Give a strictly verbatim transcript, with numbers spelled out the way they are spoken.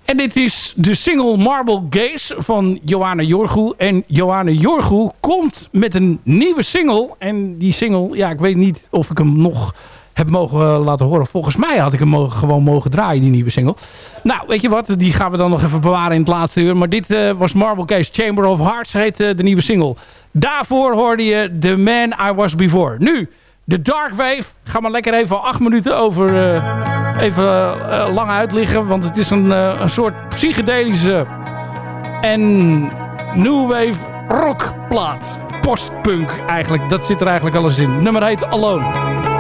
En dit is de single Marble Gaze van Joanna Jorgu. En Joanna Jorgu komt met een nieuwe single. En die single, ja, ik weet niet of ik hem nog heb mogen laten horen. Volgens mij had ik hem mogen, gewoon mogen draaien, die nieuwe single. Nou, weet je wat? Die gaan we dan nog even bewaren in het laatste uur. Maar dit uh, was Marble Gaze. Chamber of Hearts heet uh, de nieuwe single. Daarvoor hoorde je The Man I Was Before. Nu, de Dark Wave. Ga maar lekker even acht minuten over... Uh, even uh, lang uitliggen. Want het is een, uh, een soort psychedelische... en new wave rockplaat. Postpunk eigenlijk. Dat zit er eigenlijk alles in. Het nummer heet Alone.